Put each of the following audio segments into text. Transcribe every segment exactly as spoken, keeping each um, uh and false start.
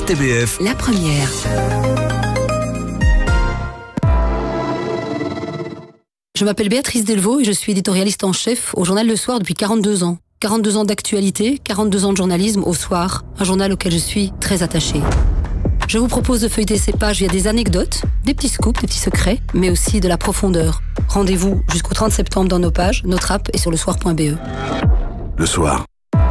R T B F, la première. Je m'appelle Béatrice Delvaux et je suis éditorialiste en chef au journal Le Soir depuis quarante-deux ans. quarante-deux ans d'actualité, quarante-deux ans de journalisme au Soir, un journal auquel je suis très attachée. Je vous propose de feuilleter ces pages via des anecdotes, des petits scoops, des petits secrets, mais aussi de la profondeur. Rendez-vous jusqu'au trente septembre dans nos pages, notre app et sur le soir point b e. Le Soir.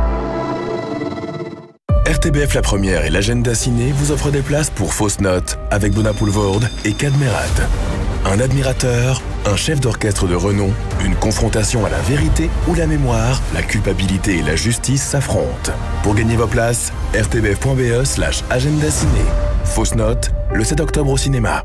R T B F La Première et l'agenda ciné vous offrent des places pour Fausse Note avec Bonapoulvoorde et Cadmerat. Un admirateur, un chef d'orchestre de renom, une confrontation à la vérité ou la mémoire, la culpabilité et la justice s'affrontent. Pour gagner vos places, r t b f point b e slash agenda ciné. Fausse Note, le sept octobre au cinéma.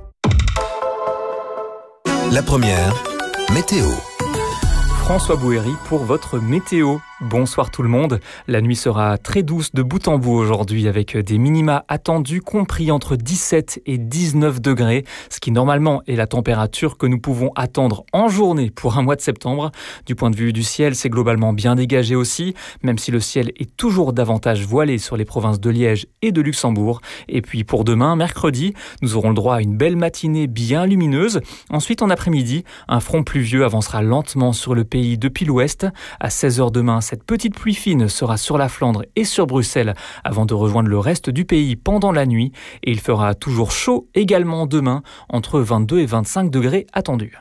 La Première, météo. François Bouhéry pour votre météo. Bonsoir tout le monde. La nuit sera très douce de bout en bout aujourd'hui avec des minima attendus compris entre dix-sept et dix-neuf degrés, ce qui normalement est la température que nous pouvons attendre en journée pour un mois de septembre. Du point de vue du ciel, c'est globalement bien dégagé aussi, même si le ciel est toujours davantage voilé sur les provinces de Liège et de Luxembourg. Et puis pour demain, mercredi, nous aurons le droit à une belle matinée bien lumineuse. Ensuite, en après-midi, un front pluvieux avancera lentement sur le pays depuis l'ouest. À seize heures demain, cette petite pluie fine sera sur la Flandre et sur Bruxelles avant de rejoindre le reste du pays pendant la nuit. Et il fera toujours chaud également demain, entre vingt-deux et vingt-cinq degrés attendus.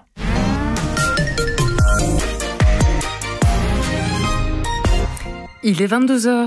Il est vingt-deux heures.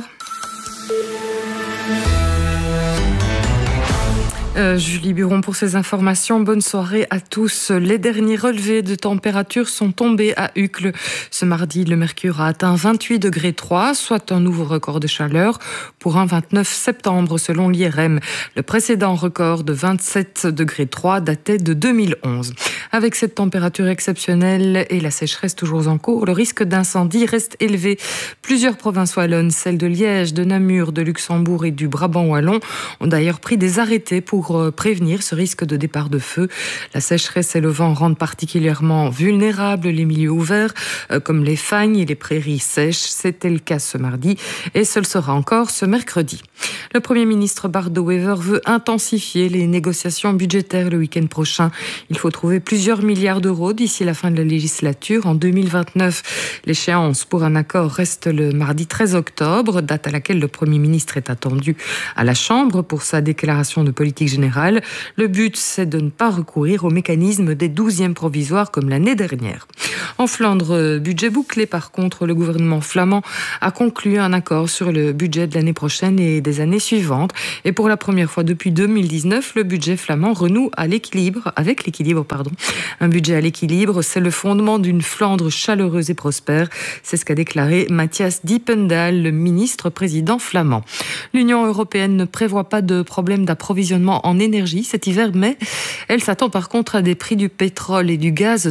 Euh, Julie Buron pour ces informations. Bonne soirée à tous. Les derniers relevés de température sont tombés à Uccle. Ce mardi, le mercure a atteint vingt-huit degrés trois, soit un nouveau record de chaleur pour un vingt-neuf septembre selon l'I R M. Le précédent record de vingt-sept degrés trois datait de deux mille onze. Avec cette température exceptionnelle et la sécheresse toujours en cours, le risque d'incendie reste élevé. Plusieurs provinces wallonnes, celles de Liège, de Namur, de Luxembourg et du Brabant wallon, ont d'ailleurs pris des arrêtés pour prévenir ce risque de départ de feu. La sécheresse et le vent rendent particulièrement vulnérables les milieux ouverts, comme les fagnes et les prairies sèches. C'était le cas ce mardi et ce le sera encore ce mercredi. Le Premier ministre Bart De Wever veut intensifier les négociations budgétaires le week-end prochain. Il faut trouver plusieurs milliards d'euros d'ici la fin de la législature en deux mille vingt-neuf. L'échéance pour un accord reste le mardi treize octobre, date à laquelle le Premier ministre est attendu à la Chambre pour sa déclaration de politique générale. Le but, c'est de ne pas recourir au mécanisme des douzièmes provisoires comme l'année dernière. En Flandre, budget bouclé par contre, le gouvernement flamand a conclu un accord sur le budget de l'année prochaine et des années suivantes. Et pour la première fois depuis deux mille dix-neuf, le budget flamand renoue à l'équilibre, avec l'équilibre, pardon. Un budget à l'équilibre, c'est le fondement d'une Flandre chaleureuse et prospère. C'est ce qu'a déclaré Matthias Diependal, le ministre-président flamand. L'Union européenne ne prévoit pas de problème d'approvisionnement en énergie cet hiver, mais elle s'attend par contre à des prix du pétrole et du gaz